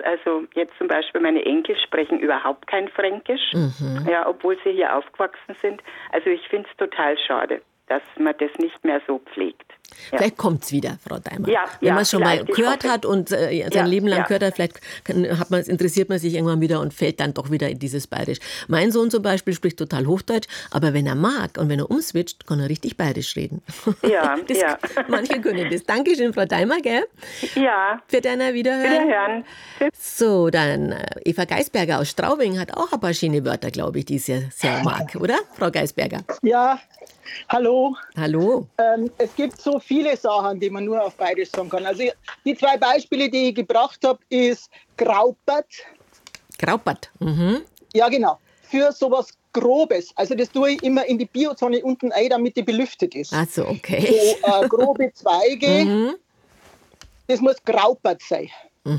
Also jetzt zum Beispiel meine Enkel sprechen überhaupt kein Fränkisch, ja, obwohl sie hier aufgewachsen sind. Also ich finde es total schade, dass man das nicht mehr so pflegt. Ja. Vielleicht kommt es wieder, Frau Daimer. Ja, wenn man es schon mal vielleicht, ich gehört hoffe. hat und sein Leben lang gehört hat, vielleicht interessiert man sich irgendwann wieder und fällt dann doch wieder in dieses Bayerisch. Mein Sohn zum Beispiel spricht total Hochdeutsch, aber wenn er mag und wenn er umswitcht, kann er richtig Bayerisch reden. Ja, Manche können das. Dankeschön, Frau Daimer, gell? Ja. Für deiner Wiederhören. So, dann Eva Geisberger aus Straubing hat auch ein paar schöne Wörter, glaube ich, die sie sehr mag, oder, Frau Geisberger? Ja, hallo. Hallo. Es gibt so viele Sachen, die man nur auf Bayerisch sagen kann. Also die 2 Beispiele, die ich gebracht habe, ist Graupert. Graupert. Ja, genau. Für sowas Grobes. Also das tue ich immer in die Biozone unten ein, damit die belüftet ist. Ach so, okay. So grobe Zweige, das muss Graupert sein.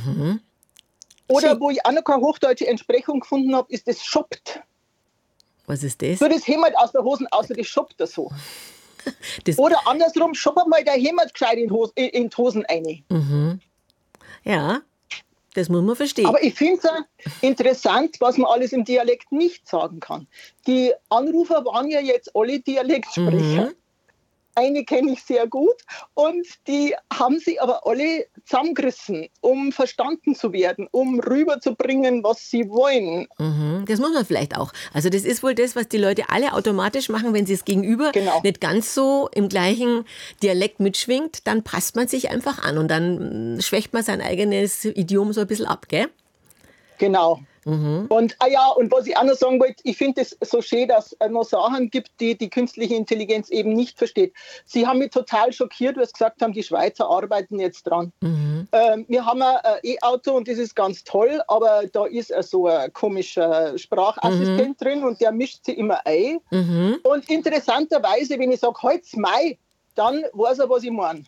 Oder wo ich auch noch keine hochdeutsche Entsprechung gefunden habe, ist das Schoppt. Was ist das? So das Hemd aus der Hosen, außer das schoppt er so. Oder andersrum, schopp mal der Hemd gescheit in die Hosen rein. Ja, das muss man verstehen. Aber ich finde es interessant, was man alles im Dialekt nicht sagen kann. Die Anrufer waren ja jetzt alle Dialektsprecher. Eine kenne ich sehr gut und die haben sich aber alle zusammengerissen, um verstanden zu werden, um rüberzubringen, was sie wollen. Das muss man vielleicht auch. Also das ist wohl das, was die Leute alle automatisch machen, wenn sie es gegenüber nicht ganz so im gleichen Dialekt mitschwingt, dann passt man sich einfach an und dann schwächt man sein eigenes Idiom so ein bisschen ab, gell? Genau. Und und was ich auch noch sagen wollte, ich finde es so schön, dass es noch Sachen gibt, die die künstliche Intelligenz eben nicht versteht. Sie haben mich total schockiert, weil sie gesagt haben, die Schweizer arbeiten jetzt dran. Wir haben ein E-Auto und das ist ganz toll, aber da ist so ein komischer Sprachassistent drin und der mischt sie immer ein. Und interessanterweise, wenn ich sage, halt's Mai, dann weiß er, was ich meine.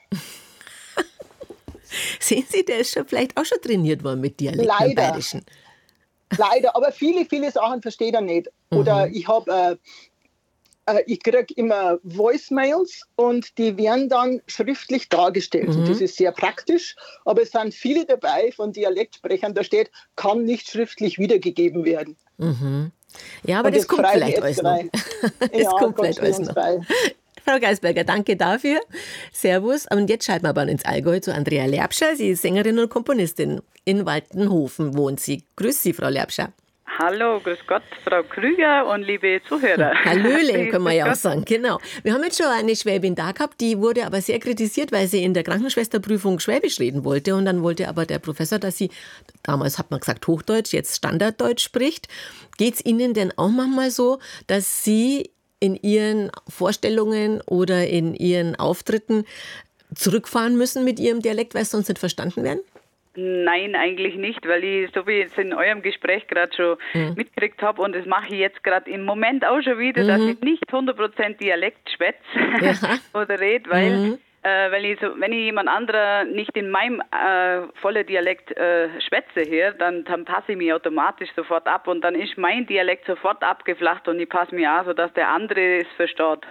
Sehen Sie, der ist schon vielleicht auch schon trainiert worden mit Dialekt im Bayerischen. Leider, aber viele Sachen versteht er nicht. Oder ich kriege immer Voicemails und die werden dann schriftlich dargestellt. Und das ist sehr praktisch, aber es sind viele dabei von Dialektsprechern, da steht, kann nicht schriftlich wiedergegeben werden. Ja, aber das kommt vielleicht alles noch. Das kommt vielleicht alles noch. Frau Geisberger, danke dafür. Servus. Und jetzt schalten wir aber ins Allgäu zu Andrea Lerbscher. Sie ist Sängerin und Komponistin. In Waltenhofen wohnt sie. Grüß Sie, Frau Lerbscher. Hallo, grüß Gott, Frau Krüger und liebe Zuhörer. Hallöchen, können wir ja auch sagen, genau. Wir haben jetzt schon eine Schwäbin da gehabt, die wurde aber sehr kritisiert, weil sie in der Krankenschwesterprüfung Schwäbisch reden wollte. Und dann wollte aber der Professor, dass sie, damals hat man gesagt Hochdeutsch, jetzt Standarddeutsch spricht. Geht es Ihnen denn auch manchmal so, dass Sie in Ihren Vorstellungen oder in Ihren Auftritten zurückfahren müssen mit Ihrem Dialekt, weil es sonst nicht verstanden werden? Nein, eigentlich nicht, weil ich, so wie ich es in eurem Gespräch gerade schon mitgekriegt habe, und das mache ich jetzt gerade im Moment auch schon wieder, dass ich nicht 100% Dialekt schwätze oder rede, weil wenn ich jemand anderer nicht in meinem vollen Dialekt schwätze hier, dann passe ich mich automatisch sofort ab und dann ist mein Dialekt sofort abgeflacht und ich passe mich an, sodass der andere es versteht.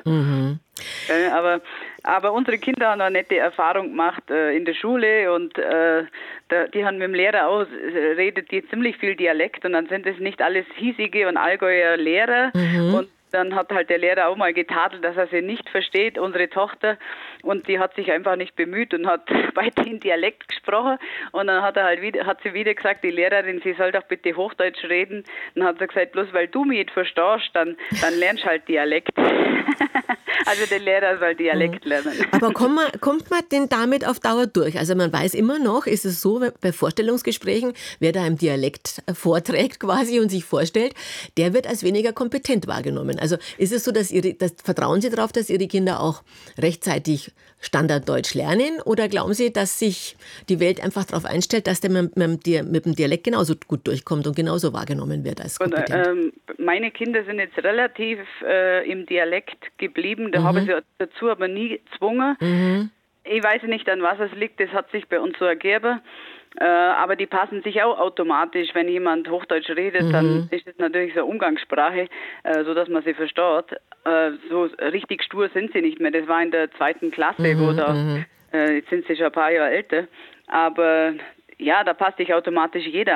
Aber unsere Kinder haben eine nette Erfahrung gemacht in der Schule und die haben mit dem Lehrer auch, redet die ziemlich viel Dialekt und dann sind es nicht alles hiesige und Allgäuer Lehrer und dann hat halt der Lehrer auch mal getadelt, dass er sie nicht versteht, unsere Tochter. Und die hat sich einfach nicht bemüht und hat weiter in Dialekt gesprochen. Und dann hat sie wieder gesagt, die Lehrerin, sie soll doch bitte Hochdeutsch reden. Dann hat sie gesagt, bloß weil du mich nicht verstehst, dann lernst halt Dialekt. Also der Lehrer soll Dialekt lernen. Aber kommt man denn damit auf Dauer durch? Also man weiß immer noch, ist es so, bei Vorstellungsgesprächen, wer da im Dialekt vorträgt quasi und sich vorstellt, der wird als weniger kompetent wahrgenommen. Also ist es so, vertrauen Sie darauf, dass Ihre Kinder auch rechtzeitig Standarddeutsch lernen? Oder glauben Sie, dass sich die Welt einfach darauf einstellt, dass der mit dem Dialekt genauso gut durchkommt und genauso wahrgenommen wird als kompetent? Meine Kinder sind jetzt relativ im Dialekt geblieben. Da habe ich sie dazu aber nie gezwungen. Ich weiß nicht, an was es liegt. Das hat sich bei uns so ergeben. Aber die passen sich auch automatisch. Wenn jemand Hochdeutsch redet, dann ist es natürlich so eine Umgangssprache, so dass man sie versteht. So richtig stur sind sie nicht mehr. Das war in der 2. Klasse, jetzt sind sie schon ein paar Jahre älter. Aber ja, da passt sich automatisch jeder